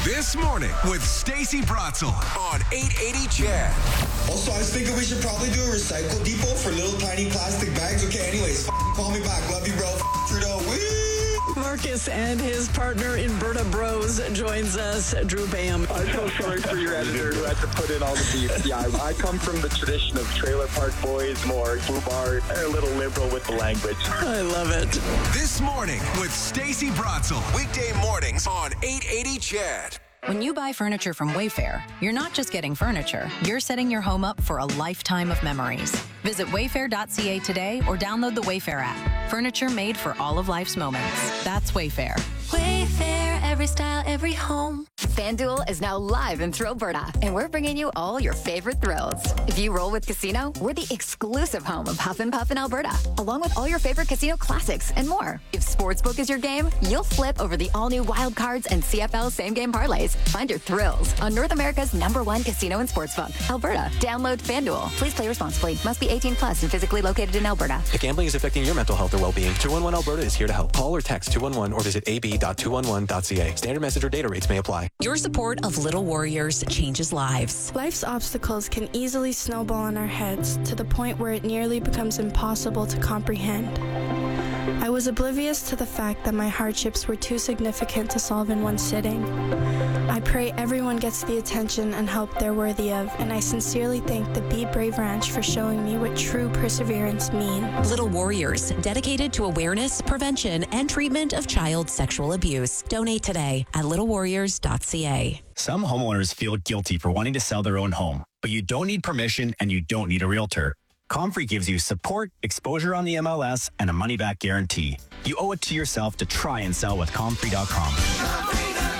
This Morning with Stacey Bratzel on 880 Chad. Also, I was thinking we should probably do a recycle depot for little tiny plastic bags. Okay, anyways, call me back. Love you, bro. Trudeau. Woo! Marcus and his partner in Berta Bros joins us, Drew Bam. I'm so sorry for your editor who had to put in all the beef. Yeah, I come from the tradition of Trailer Park Boys, more foobar, a little liberal with the language. I love it. This Morning with Stacey Bratzel. Weekday mornings on 880 Chad. When you buy furniture from Wayfair, you're not just getting furniture, you're setting your home up for a lifetime of memories. Visit wayfair.ca today or download the Wayfair app. Furniture made for all of life's moments. That's Wayfair. Wayfair, every style, every home. FanDuel is now live in Thrillberta, and we're bringing you all your favorite thrills. If you roll with Casino, we're the exclusive home of Huff and Puff in Alberta, along with all your favorite casino classics and more. If Sportsbook is your game, you'll flip over the all-new Wild Cards and CFL same-game parlays. Find your thrills on North America's #1 casino and sportsbook, Alberta. Download FanDuel. Please play responsibly. Must be 18 plus and physically located in Alberta. If gambling is affecting your mental health or well-being, 211 Alberta is here to help. Call or text 211 or visit ab.211.ca. Standard message or data rates may apply. Your support of Little Warriors changes lives. Life's obstacles can easily snowball in our heads to the point where it nearly becomes impossible to comprehend. I was oblivious to the fact that my hardships were too significant to solve in one sitting. I pray everyone gets the attention and help they're worthy of, and I sincerely thank the Be Brave Ranch for showing me what true perseverance means. Little Warriors, dedicated to awareness, prevention, and treatment of child sexual abuse. Donate today at littlewarriors.ca. Some homeowners feel guilty for wanting to sell their own home, but you don't need permission and you don't need a realtor. Comfrey gives you support, exposure on the MLS, and a money-back guarantee. You owe it to yourself to try and sell with Comfrey.com.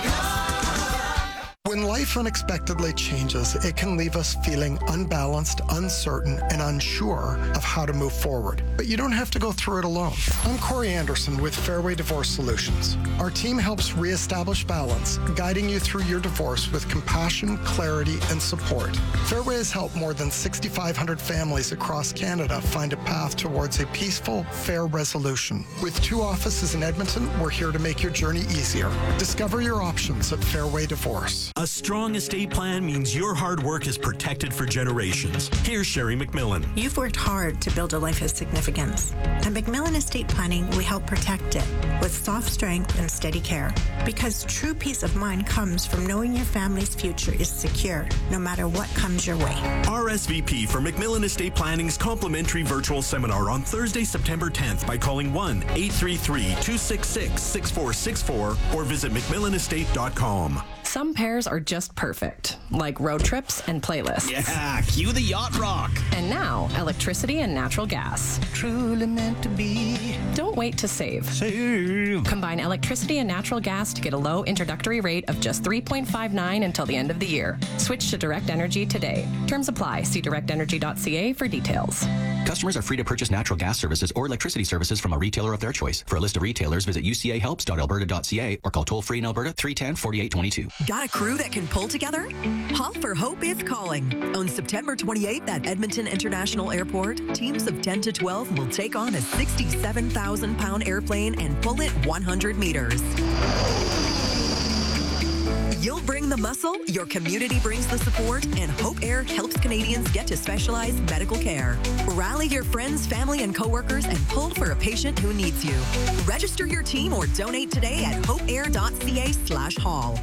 When life unexpectedly changes, it can leave us feeling unbalanced, uncertain, and unsure of how to move forward. But you don't have to go through it alone. I'm Corey Anderson with Fairway Divorce Solutions. Our team helps reestablish balance, guiding you through your divorce with compassion, clarity, and support. Fairway has helped more than 6,500 families across Canada find a path towards a peaceful, fair resolution. With 2 offices in Edmonton, we're here to make your journey easier. Discover your options at Fairway Divorce. A strong estate plan means your hard work is protected for generations. Here's Sherry McMillan. You've worked hard to build a life of significance. At McMillan Estate Planning, we help protect it with soft strength and steady care. Because true peace of mind comes from knowing your family's future is secure, no matter what comes your way. RSVP for McMillan Estate Planning's complimentary virtual seminar on Thursday, September 10th by calling 1-833-266-6464 or visit McMillanestate.com. Some pairs are just perfect, like road trips and playlists. Yeah, cue the yacht rock. And now, electricity and natural gas. Truly meant to be. Don't wait to save. Combine electricity and natural gas to get a low introductory rate of just $3.59 until the end of the year. Switch to Direct Energy today. Terms apply. See directenergy.ca for details. Customers are free to purchase natural gas services or electricity services from a retailer of their choice. For a list of retailers, visit ucahelps.alberta.ca or call toll-free in Alberta 310-4822. Got a crew that can pull together? Haul for Hope is calling. On September 28th at Edmonton International Airport, teams of 10 to 12 will take on a 67,000-pound airplane and pull it 100 meters. You'll bring the muscle, your community brings the support, and Hope Air helps Canadians get to specialized medical care. Rally your friends, family, and coworkers and pull for a patient who needs you. Register your team or donate today at hopeair.ca/haul.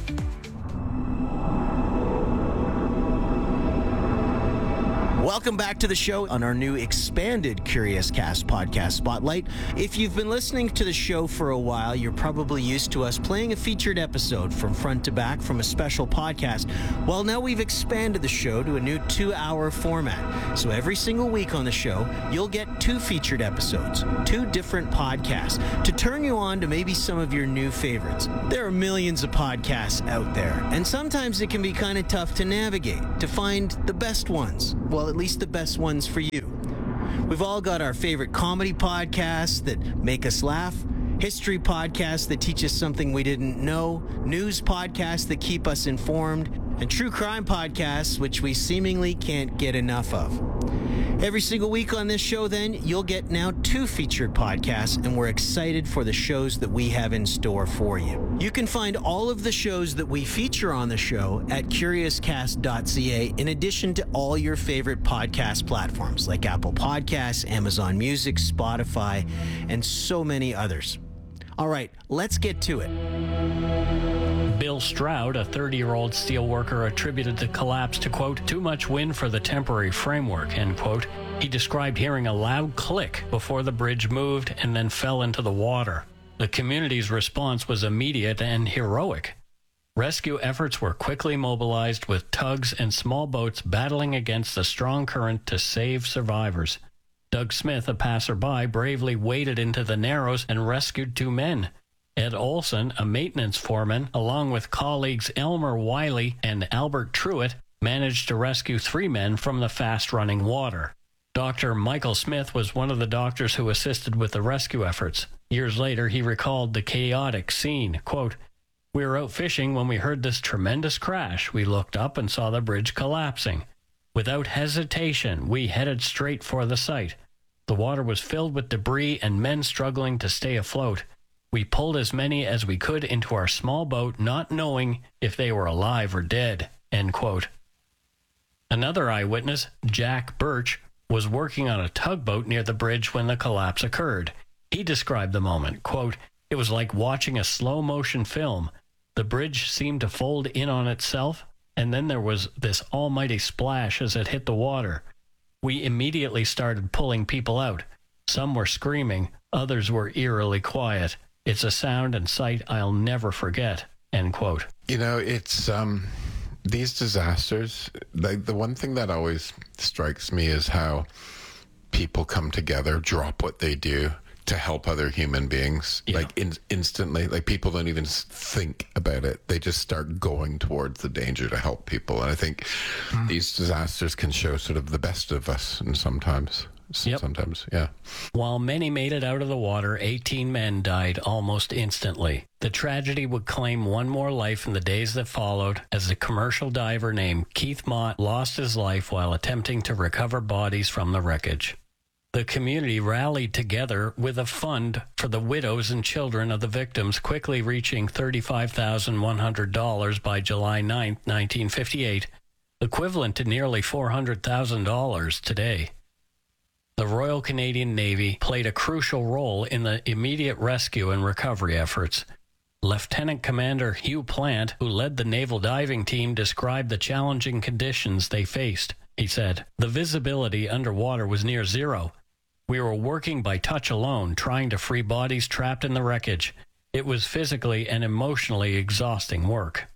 Welcome back to the show on our new expanded Curious Cast podcast spotlight. If you've been listening to the show for a while, you're probably used to us playing a featured episode from front to back from a special podcast. Well, now we've expanded the show to a new 2-hour format. So every single week on the show, you'll get 2 featured episodes, 2 different podcasts to turn you on to maybe some of your new favorites. There are millions of podcasts out there, and sometimes it can be kind of tough to navigate, to find the best ones. Well, at least the best ones for you. We've all got our favorite comedy podcasts that make us laugh, history podcasts that teach us something we didn't know, news podcasts that keep us informed, and true crime podcasts, which we seemingly can't get enough of. Every single week on this show, then, you'll get now 2 featured podcasts, and we're excited for the shows that we have in store for you. You can find all of the shows that we feature on the show at curiouscast.ca, in addition to all your favorite podcast platforms like Apple Podcasts, Amazon Music, Spotify, and so many others. All right, let's get to it. Bill Stroud, a 30-year-old steelworker, attributed the collapse to, quote, too much wind for the temporary framework, end quote. He described hearing a loud click before the bridge moved and then fell into the water. The community's response was immediate and heroic. Rescue efforts were quickly mobilized, with tugs and small boats battling against the strong current to save survivors. Doug Smith, a passerby, bravely waded into the Narrows and rescued 2 men. Ed Olson, a maintenance foreman, along with colleagues Elmer Wiley and Albert Truitt, managed to rescue 3 men from the fast-running water. Dr. Michael Smith was one of the doctors who assisted with the rescue efforts. Years later, he recalled the chaotic scene. Quote, we were out fishing when we heard this tremendous crash. We looked up and saw the bridge collapsing. Without hesitation, we headed straight for the site. The water was filled with debris and men struggling to stay afloat. We pulled as many as we could into our small boat, not knowing if they were alive or dead, end quote. Another eyewitness, Jack Birch, was working on a tugboat near the bridge when the collapse occurred. He described the moment, quote, it was like watching a slow-motion film. The bridge seemed to fold in on itself, and then there was this almighty splash as it hit the water. We immediately started pulling people out. Some were screaming, others were eerily quiet. It's a sound and sight I'll never forget, end quote. You know, it's these disasters, the one thing that always strikes me is how people come together, drop what they do to help other human beings, like instantly. Like, people don't even think about it. They just start going towards the danger to help people. And I think these disasters can show sort of the best of us, and sometimes, yeah. While many made it out of the water, 18 men died almost instantly. The tragedy would claim one more life in the days that followed, as a commercial diver named Keith Mott lost his life while attempting to recover bodies from the wreckage. The community rallied together with a fund for the widows and children of the victims, quickly reaching $35,100 by July 9, 1958, equivalent to nearly $400,000 today. The Royal Canadian Navy played a crucial role in the immediate rescue and recovery efforts. Lieutenant Commander Hugh Plant, who led the naval diving team, described the challenging conditions they faced. He said, the visibility underwater was near zero. We were working by touch alone, trying to free bodies trapped in the wreckage. It was physically and emotionally exhausting work.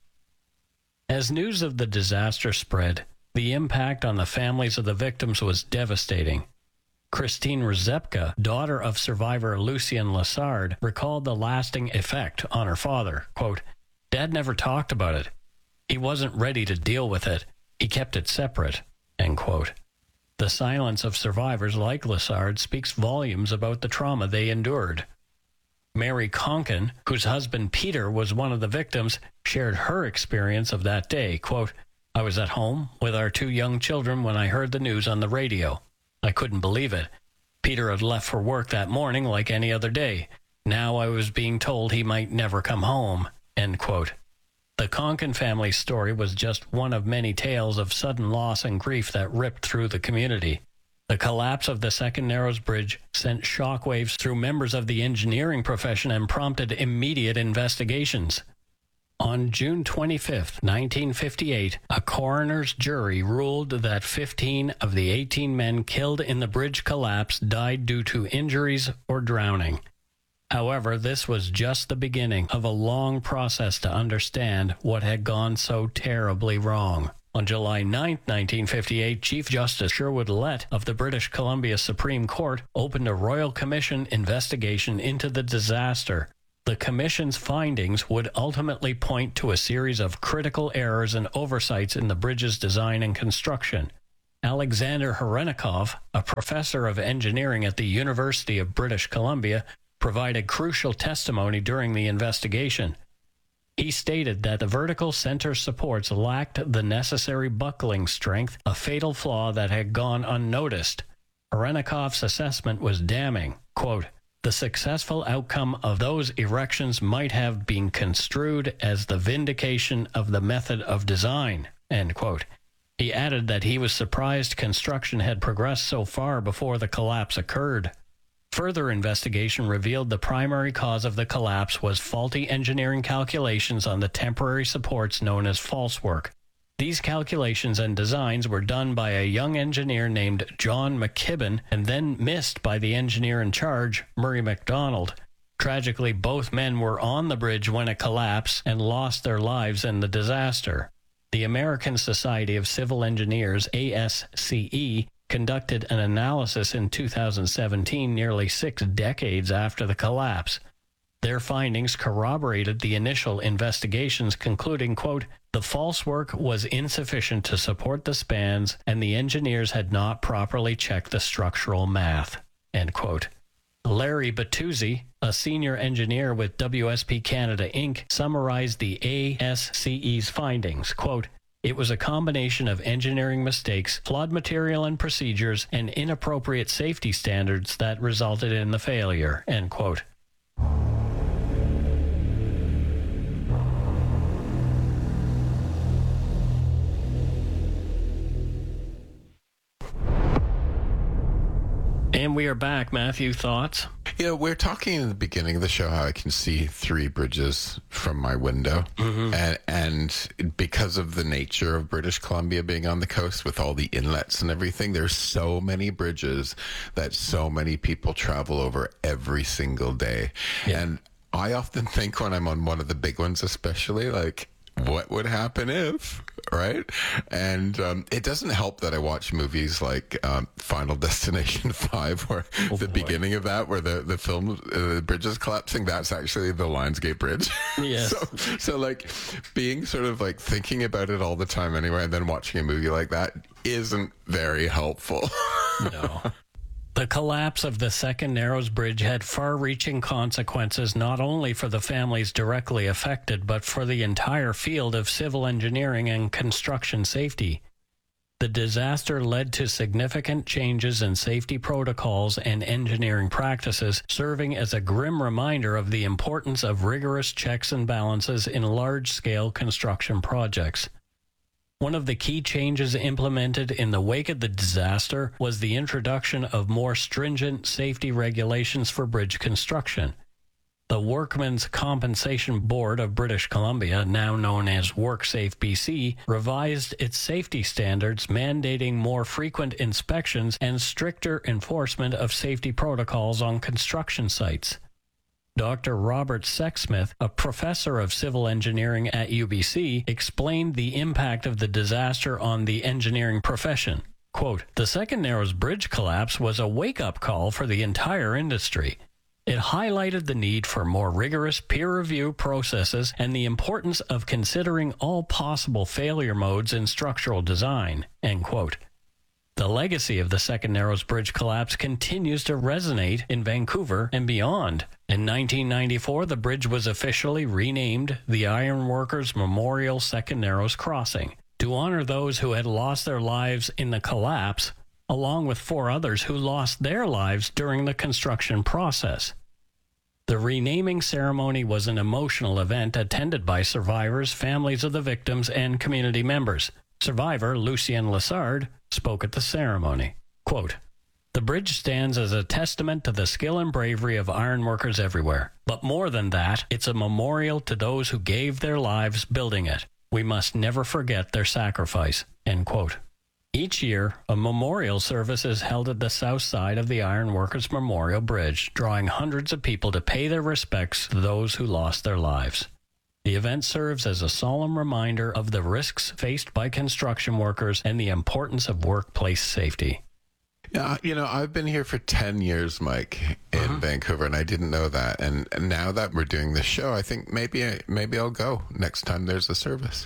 As news of the disaster spread, the impact on the families of the victims was devastating. Christine Rzepka, daughter of survivor Lucien Lessard, recalled the lasting effect on her father. Quote, Dad never talked about it. He wasn't ready to deal with it. He kept it separate, end quote. The silence of survivors like Lessard speaks volumes about the trauma they endured. Mary Conkin, whose husband Peter was one of the victims, shared her experience of that day. Quote, I was at home with our 2 young children when I heard the news on the radio. I couldn't believe it. Peter had left for work that morning like any other day. Now I was being told he might never come home, end quote. The Conkin family's story was just one of many tales of sudden loss and grief that ripped through the community. The collapse of the Second Narrows Bridge sent shockwaves through members of the engineering profession and prompted immediate investigations. On June 25, 1958, a coroner's jury ruled that 15 of the 18 men killed in the bridge collapse died due to injuries or drowning. However, this was just the beginning of a long process to understand what had gone so terribly wrong. On July 9, 1958, Chief Justice Sherwood Lett of the British Columbia Supreme Court opened a Royal Commission investigation into the disaster. The Commission's findings would ultimately point to a series of critical errors and oversights in the bridge's design and construction. Alexander Herenikov, a professor of engineering at the University of British Columbia, provided crucial testimony during the investigation. He stated that the vertical center supports lacked the necessary buckling strength, a fatal flaw that had gone unnoticed. Arenikoff's assessment was damning. Quote, the successful outcome of those erections might have been construed as the vindication of the method of design, end quote. He added that he was surprised construction had progressed so far before the collapse occurred. Further investigation revealed the primary cause of the collapse was faulty engineering calculations on the temporary supports known as false work. These calculations and designs were done by a young engineer named John McKibben and then missed by the engineer in charge, Murray MacDonald. Tragically, both men were on the bridge when it collapsed and lost their lives in the disaster. The American Society of Civil Engineers, ASCE, conducted an analysis in 2017, nearly 6 decades after the collapse. Their findings corroborated the initial investigations, concluding, quote, the false work was insufficient to support the spans and the engineers had not properly checked the structural math, end quote. Larry Batuzzi, a senior engineer with WSP Canada Inc., summarized the ASCE's findings, quote, it was a combination of engineering mistakes, flawed material and procedures, and inappropriate safety standards that resulted in the failure, end quote. And we are back. Matthew, thoughts? Yeah, we're talking in the beginning of the show how I can see 3 bridges from my window. Mm-hmm. And because of the nature of British Columbia being on the coast with all the inlets and everything, there's so many bridges that so many people travel over every single day. Yeah. And I often think when I'm on one of the big ones especially, like, what would happen if, right? And it doesn't help that I watch movies like Final Destination 5, where beginning of that, where the film, the bridge is collapsing, that's actually the Lionsgate Bridge. Yes. So like being sort of like thinking about it all the time anyway, and then watching a movie like that isn't very helpful. No. The collapse of the Second Narrows Bridge had far-reaching consequences not only for the families directly affected, but for the entire field of civil engineering and construction safety. The disaster led to significant changes in safety protocols and engineering practices, serving as a grim reminder of the importance of rigorous checks and balances in large-scale construction projects. One of the key changes implemented in the wake of the disaster was the introduction of more stringent safety regulations for bridge construction. The Workmen's Compensation Board of British Columbia, now known as WorkSafe BC, revised its safety standards, mandating more frequent inspections and stricter enforcement of safety protocols on construction sites. Dr. Robert Sexsmith, a professor of civil engineering at UBC, explained the impact of the disaster on the engineering profession. Quote, the Second Narrows Bridge collapse was a wake-up call for the entire industry. It highlighted the need for more rigorous peer review processes and the importance of considering all possible failure modes in structural design, end quote. The legacy of the Second Narrows Bridge collapse continues to resonate in Vancouver and beyond. In 1994, the bridge was officially renamed the Ironworkers Memorial Second Narrows Crossing to honor those who had lost their lives in the collapse, along with 4 others who lost their lives during the construction process. The renaming ceremony was an emotional event attended by survivors, families of the victims, and community members. Survivor Lucien Lessard spoke at the ceremony. Quote, the bridge stands as a testament to the skill and bravery of ironworkers everywhere. But more than that, it's a memorial to those who gave their lives building it. We must never forget their sacrifice, end quote. Each year, a memorial service is held at the south side of the Ironworkers Memorial Bridge, drawing hundreds of people to pay their respects to those who lost their lives. The event serves as a solemn reminder of the risks faced by construction workers and the importance of workplace safety. Yeah, you know, I've been here for 10 years, Mike, in Vancouver, and I didn't know that. And now that we're doing this show, I think maybe I'll go next time there's a service.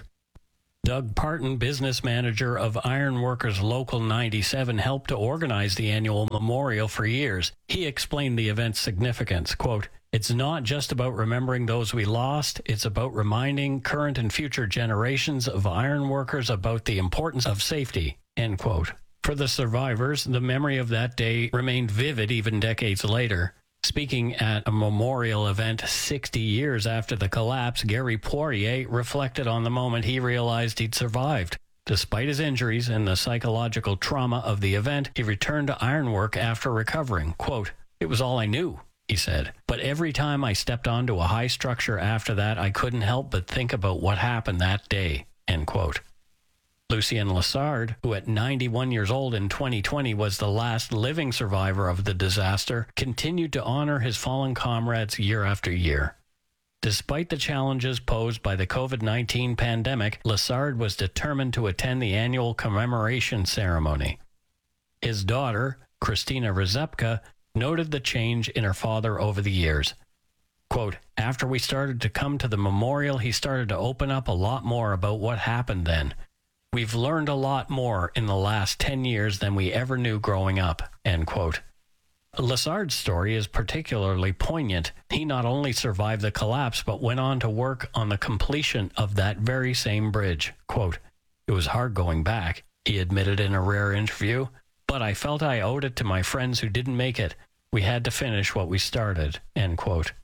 Doug Parton, business manager of Ironworkers Local 97, helped to organize the annual memorial for years. He explained the event's significance. Quote, It's not just about remembering those we lost. It's about reminding current and future generations of ironworkers about the importance of safety, end quote. For the survivors, the memory of that day remained vivid even decades later. Speaking at a memorial event 60 years after the collapse, Gary Poirier reflected on the moment he realized he'd survived. Despite his injuries and the psychological trauma of the event, he returned to ironwork after recovering. Quote, "It was all I knew," he said. "But every time I stepped onto a high structure after that, I couldn't help but think about what happened that day," end quote. Lucien Lessard, who at 91 years old in 2020 was the last living survivor of the disaster, continued to honor his fallen comrades year after year. Despite the challenges posed by the COVID-19 pandemic, Lessard was determined to attend the annual commemoration ceremony. His daughter, Christina Rzepka, noted the change in her father over the years. Quote, "After we started to come to the memorial, he started to open up a lot more about what happened then. We've learned a lot more in the last 10 years than we ever knew growing up," end quote. Lessard's story is particularly poignant. He not only survived the collapse, but went on to work on the completion of that very same bridge. Quote, "It was hard going back," he admitted in a rare interview, "but I felt I owed it to my friends who didn't make it. We had to finish what we started," end quote.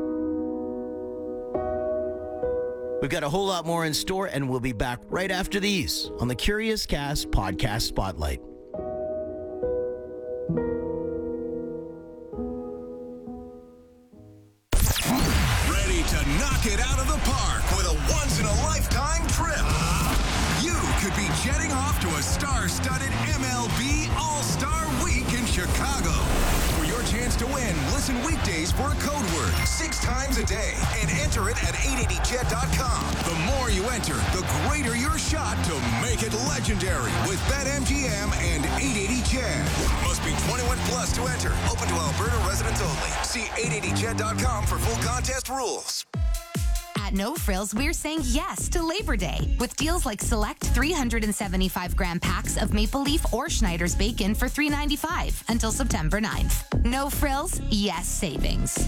We've got a whole lot more in store, and we'll be back right after these on the Curious Cast Podcast Spotlight. Ready to knock it out of the park with a once-in-a-lifetime trip? You could be jetting off to a star-studded MLB All-Star Week in Chicago. For your chance to win, listen weekdays for a code word 6 times a day and enter it at 880chat.com. The more you enter, the greater your shot to make it legendary with BetMGM and 880chat. Must be 21 plus to enter. Open to Alberta residents only. See 880chat.com for full contest rules. At No Frills, we're saying yes to Labor Day with deals like select 375-gram packs of Maple Leaf or Schneider's bacon for $3.95 until September 9th. No Frills, yes savings.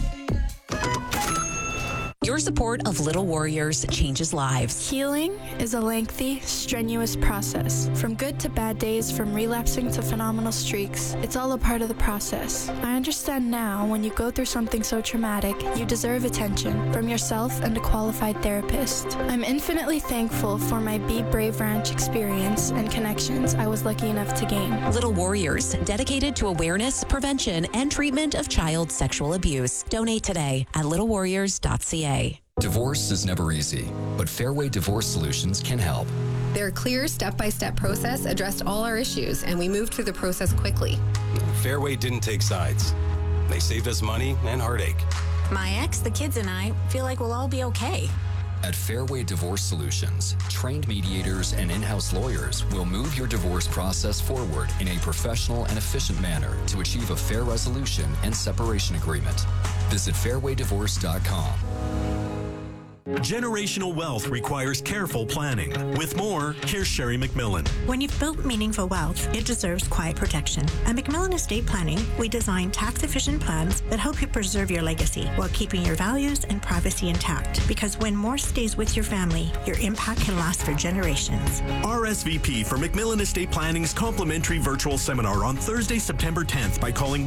Your support of Little Warriors changes lives. Healing is a lengthy, strenuous process. From good to bad days, from relapsing to phenomenal streaks, it's all a part of the process. I understand now when you go through something so traumatic, you deserve attention from yourself and a qualified therapist. I'm infinitely thankful for my Be Brave Ranch experience and connections I was lucky enough to gain. Little Warriors, dedicated to awareness, prevention, and treatment of child sexual abuse. Donate today at littlewarriors.ca. Divorce is never easy, but Fairway Divorce Solutions can help. Their clear step-by-step process addressed all our issues, and we moved through the process quickly. Fairway didn't take sides. They saved us money and heartache. My ex, the kids, and I feel like we'll all be okay. At Fairway Divorce Solutions, trained mediators and in-house lawyers will move your divorce process forward in a professional and efficient manner to achieve a fair resolution and separation agreement. Visit fairwaydivorce.com. Generational wealth requires careful planning. With more, here's Sherry McMillan. When you've built meaningful wealth, it deserves quiet protection. At McMillan Estate Planning, we design tax-efficient plans that help you preserve your legacy while keeping your values and privacy intact. Because when more stays with your family, your impact can last for generations. RSVP for McMillan Estate Planning's complimentary virtual seminar on Thursday, September 10th by calling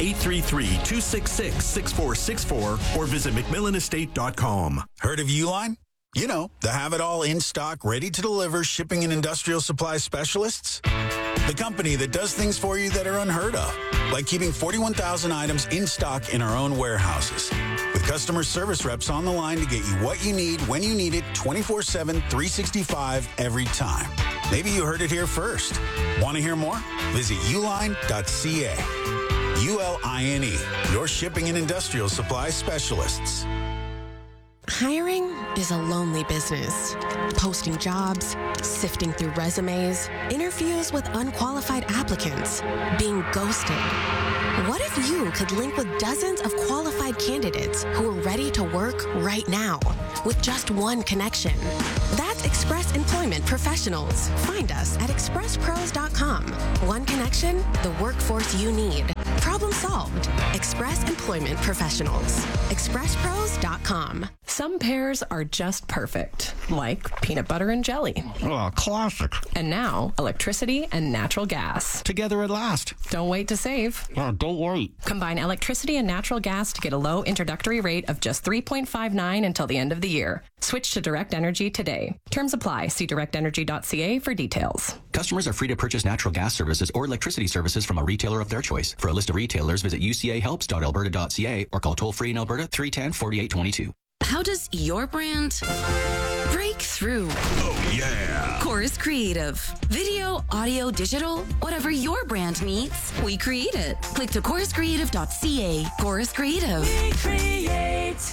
1-833-266-6464 or visit McMillanestate.com. Heard of Uline? You know, the have-it-all in-stock, ready-to-deliver shipping and industrial supply specialists. The company that does things for you that are unheard of, like keeping 41,000 items in stock in our own warehouses. With customer service reps on the line to get you what you need, when you need it, 24/7, 365, every time. Maybe you heard it here first. Want to hear more? Visit uline.ca. ULINE, your shipping and industrial supply specialists. Hiring is a lonely business. Posting jobs, sifting through resumes, interviews with unqualified applicants, being ghosted. What if you could link with dozens of qualified candidates who are ready to work right now with just one connection? That's Express Employment Professionals. Find us at expresspros.com. One connection, the workforce you need. Pro Problem solved. Express Employment Professionals. ExpressPros.com. Some pairs are just perfect, like peanut butter and jelly. Oh, classic. And now, electricity and natural gas. Together at last. Don't wait to save. Oh, don't wait. Combine electricity and natural gas to get a low introductory rate of just $3.59 until the end of the year. Switch to Direct Energy today. Terms apply. See directenergy.ca for details. Customers are free to purchase natural gas services or electricity services from a retailer of their choice. For a list of retailers, visit ucahelps.alberta.ca or call toll-free in Alberta 310-4822. How does your brand break through? Oh, yeah. Chorus Creative. Video, audio, digital, whatever your brand needs, we create it. Click to choruscreative.ca. Chorus Creative. We create.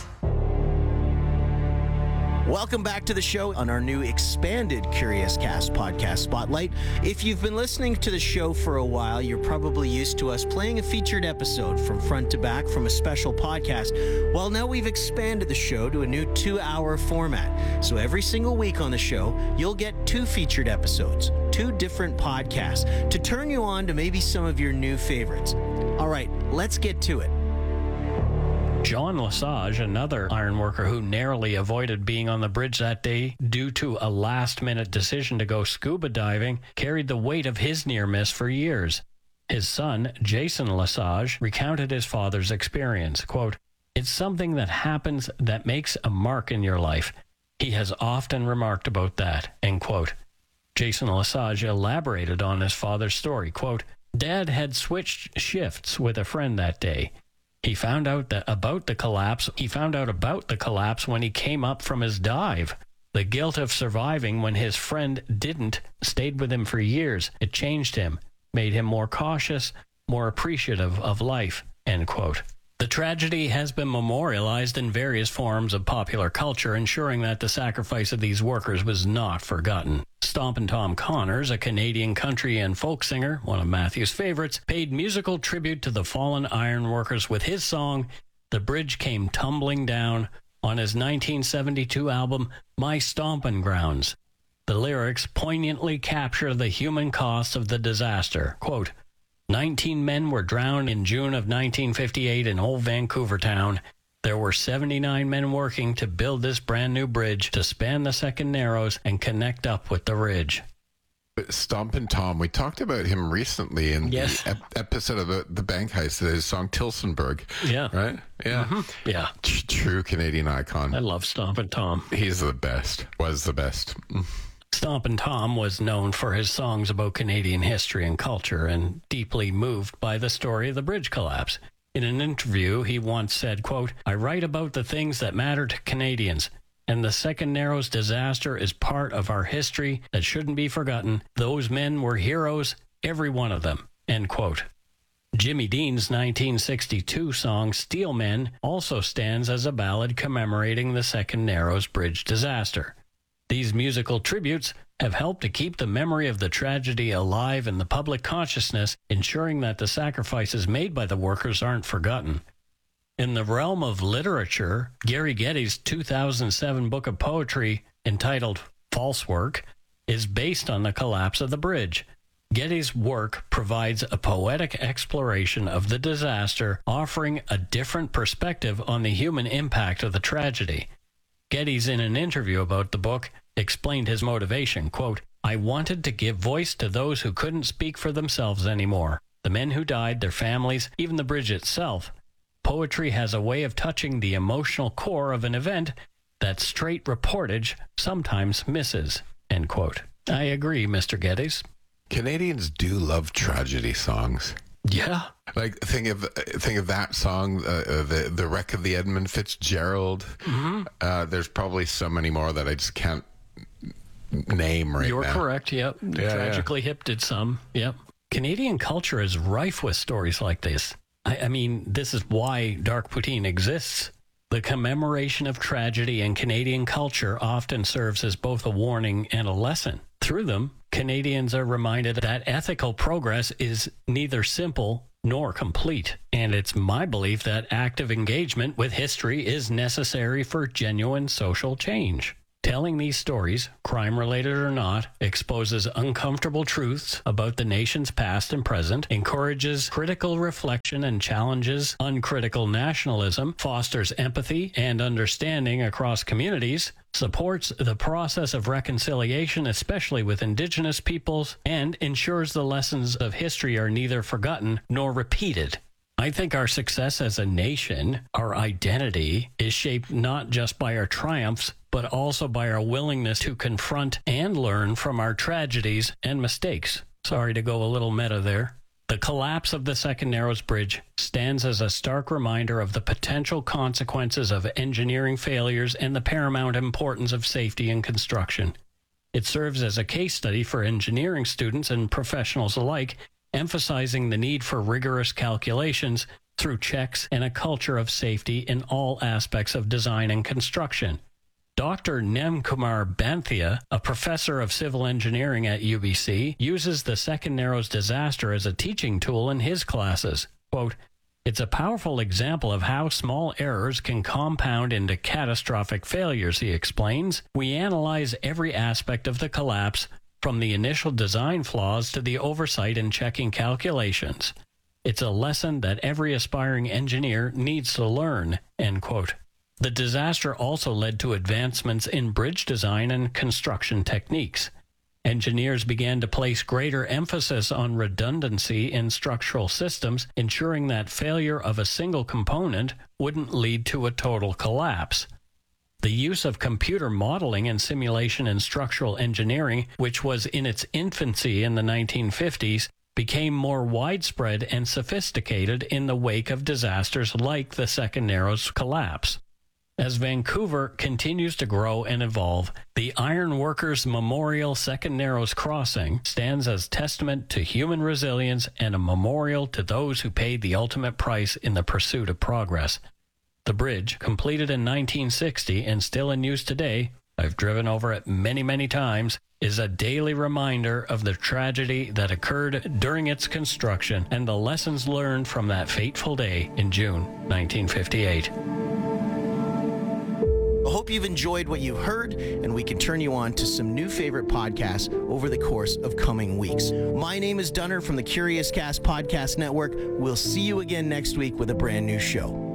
Welcome back to the show on our new expanded Curious Cast podcast spotlight. If you've been listening to the show for a while, you're probably used to us playing a featured episode from front to back from a special podcast. Well, now we've expanded the show to a new 2-hour format. So every single week on the show, you'll get 2 featured episodes, 2 different podcasts to turn you on to maybe some of your new favorites. All right, let's get to it. John Lesage, another ironworker who narrowly avoided being on the bridge that day due to a last-minute decision to go scuba diving, carried the weight of his near miss for years. His son, Jason Lesage, recounted his father's experience. Quote, "It's something that happens that makes a mark in your life. He has often remarked about that." End quote. Jason Lesage elaborated on his father's story. Quote, "Dad had switched shifts with a friend that day. He found out about the collapse when he came up from his dive. The guilt of surviving when his friend didn't stayed with him for years. It changed him, made him more cautious, more appreciative of life." End quote. The tragedy has been memorialized in various forms of popular culture, ensuring that the sacrifice of these workers was not forgotten. Stompin' Tom Connors, a Canadian country and folk singer, one of Matthew's favorites, paid musical tribute to the fallen ironworkers with his song, "The Bridge Came Tumbling Down," on his 1972 album, My Stompin' Grounds. The lyrics poignantly capture the human cost of the disaster. Quote, 19 men were drowned in June of 1958 in Old Vancouver Town. There were 79 men working to build this brand new bridge to span the Second Narrows and connect up with the ridge. Stompin' Tom, we talked about him recently in the episode of the bank heist, his song Tilsonburg. Yeah. Right? Yeah. Mm-hmm. Yeah. True Canadian icon. I love Stompin' Tom. He's the best. Was the best. Stompin' Tom was known for his songs about Canadian history and culture and deeply moved by the story of the bridge collapse. In an interview, he once said, quote, "I write about the things that matter to Canadians, and the Second Narrows disaster is part of our history that shouldn't be forgotten. Those men were heroes, every one of them." End quote. Jimmy Dean's 1962 song Steel Men also stands as a ballad commemorating the Second Narrows bridge disaster. These musical tributes have helped to keep the memory of the tragedy alive in the public consciousness, ensuring that the sacrifices made by the workers aren't forgotten. In the realm of literature, Gary Geddes' 2007 book of poetry entitled False Work is based on the collapse of the bridge. Geddes' work provides a poetic exploration of the disaster, offering a different perspective on the human impact of the tragedy. Geddes, in an interview about the book, explained his motivation, quote, "I wanted to give voice to those who couldn't speak for themselves anymore. The men who died, their families, even the bridge itself. Poetry has a way of touching the emotional core of an event that straight reportage sometimes misses." End quote. I agree, Mr. Geddes. Canadians do love tragedy songs. Yeah. Like, think of that song, the Wreck of the Edmund Fitzgerald. Mm-hmm. There's probably so many more that I just can't name right now. You're correct, yep. Tragically Hip did some, yep. Canadian culture is rife with stories like this. I mean, this is why Dark Poutine exists. The commemoration of tragedy in Canadian culture often serves as both a warning and a lesson. Through them, Canadians are reminded that ethical progress is neither simple nor complete, and it's my belief that active engagement with history is necessary for genuine social change. Telling these stories, crime-related or not, exposes uncomfortable truths about the nation's past and present, encourages critical reflection and challenges uncritical nationalism, fosters empathy and understanding across communities, supports the process of reconciliation, especially with Indigenous peoples, and ensures the lessons of history are neither forgotten nor repeated. I think our success as a nation, our identity, is shaped not just by our triumphs, but also by our willingness to confront and learn from our tragedies and mistakes. Sorry to go a little meta there. The collapse of the Second Narrows Bridge stands as a stark reminder of the potential consequences of engineering failures and the paramount importance of safety in construction. It serves as a case study for engineering students and professionals alike, emphasizing the need for rigorous calculations through checks and a culture of safety in all aspects of design and construction. Dr. Nemkumar Banthia, a professor of civil engineering at UBC, uses the Second Narrows disaster as a teaching tool in his classes. Quote, "It's a powerful example of how small errors can compound into catastrophic failures," he explains. "We analyze every aspect of the collapse, from the initial design flaws to the oversight and checking calculations. It's a lesson that every aspiring engineer needs to learn," end quote. The disaster also led to advancements in bridge design and construction techniques. Engineers began to place greater emphasis on redundancy in structural systems, ensuring that failure of a single component wouldn't lead to a total collapse. The use of computer modeling and simulation in structural engineering, which was in its infancy in the 1950s, became more widespread and sophisticated in the wake of disasters like the Second Narrows collapse. As Vancouver continues to grow and evolve, the Iron Workers Memorial Second Narrows Crossing stands as testament to human resilience and a memorial to those who paid the ultimate price in the pursuit of progress. The bridge, completed in 1960 and still in use today, I've driven over it many, many times, is a daily reminder of the tragedy that occurred during its construction and the lessons learned from that fateful day in June 1958. I hope you've enjoyed what you heard, and we can turn you on to some new favorite podcasts over the course of coming weeks. My name is Dunner from the Curious Cast Podcast Network. We'll see you again next week with a brand new show.